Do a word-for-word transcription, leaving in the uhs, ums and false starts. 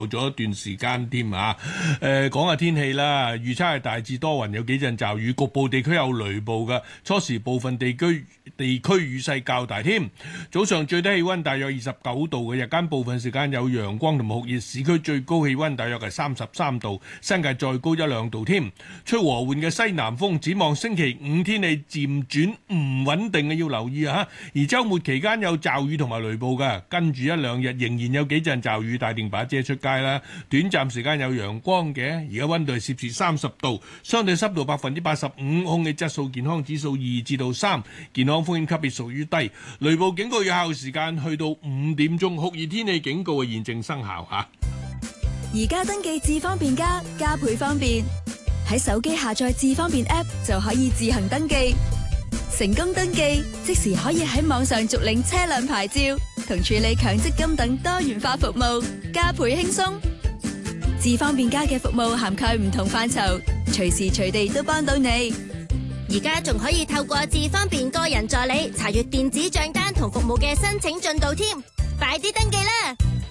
咗一段時間添啊！誒，講下天氣啦，預測係大致多雲，有幾陣驟雨，局部地區有雷暴嘅。初時部分地區地區雨勢較大添。早上最低氣溫大約二十九度嘅，日間部分時間有陽光同酷熱，市區最高氣溫大約係三十三度，新界再高一兩度添。吹和緩嘅西南風，展望星期五天氣漸轉唔穩定嘅，要留意啊！而週末期間有驟雨同埋雷暴嘅，跟住一兩日仍然有幾陣驟雨，帶定把遮出街啦。短暫時間有陽光嘅，而家溫度係攝氏三十度，相對濕度百分之八十五，空氣質素健康指數二至到三，健康風險級別屬於低。雷暴警告有效時間去到五點鐘，酷熱天氣警告嘅現正生效嚇。 而家登記智方便加，加倍方便，喺手機下載智方便 App 就可以自行登記。成功登記，即時可以喺網上續領車輛牌照同處理強積金等多元化服務，加倍輕鬆。智方便加嘅服務涵蓋唔同範疇，隨時隨地都幫到你。 而家仲可以透過智方便個人助理查閱電子賬單同服務嘅申請進度添，快啲登記啦！